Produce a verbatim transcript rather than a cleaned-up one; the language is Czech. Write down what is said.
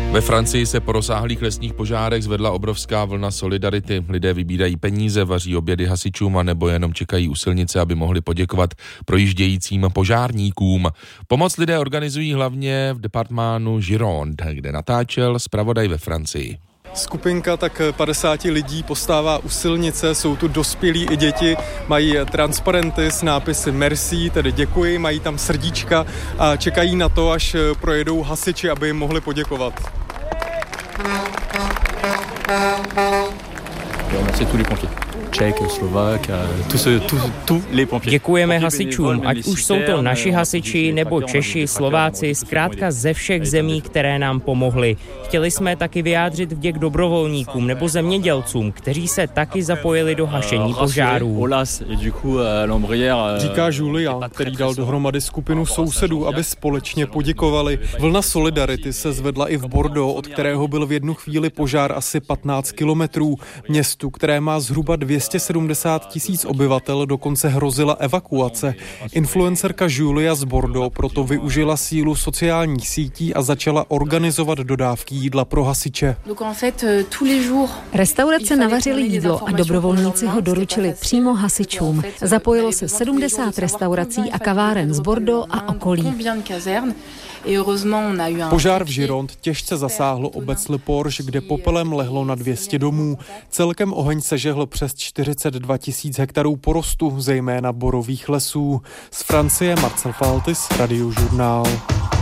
Ve Francii se po rozsáhlých lesních požárech zvedla obrovská vlna solidarity. Lidé vybírají peníze, vaří obědy hasičům a nebo jenom čekají u silnice, aby mohli poděkovat projíždějícím požárníkům. Pomoc lidé organizují hlavně v departmánu Gironde, kde natáčel zpravodaj ve Francii. Skupinka tak padesáti lidí postává u silnice, jsou tu dospělí i děti, mají transparenty s nápisy merci, tedy děkuji, mají tam srdíčka a čekají na to, až projedou hasiči, aby jim mohli poděkovat. Děkujeme hasičům, ať už jsou to naši hasiči nebo Češi, Slováci, zkrátka ze všech zemí, které nám pomohli. Chtěli jsme taky vyjádřit vděk dobrovolníkům nebo zemědělcům, kteří se taky zapojili do hašení požárů. Říká Julia, který dal dohromady skupinu sousedů, aby společně poděkovali. Vlna solidarity se zvedla i v Bordeaux, od kterého byl v jednu chvíli požár asi patnáct kilometrů. Městu, které má zhruba dvě stě sedmdesát tisíc obyvatel, dokonce hrozila evakuace. Influencerka Julia z Bordeaux proto využila sílu sociálních sítí a začala organizovat dodávky jídla pro hasiče. Restaurace navařily jídlo a dobrovolníci ho doručili přímo hasičům. Zapojilo se sedmdesát restaurací a kaváren z Bordeaux a okolí. Požár v Gironde těžce zasáhl obec Le Porge, kde popelem lehlo na dvě stě domů. Celkem oheň sežehl přes čtyřicet dva tisíc hektarů porostu, zejména borových lesů. Z Francie Marcel Faltis, Radiožurnál.